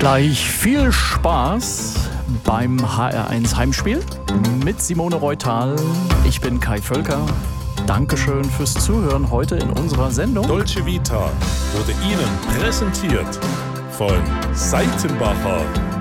Gleich viel Spaß beim HR1 Heimspiel mit Simone Reutal. Ich bin Kai Völker. Dankeschön fürs Zuhören heute in unserer Sendung. Dolce Vita wurde Ihnen präsentiert von Seitenbacher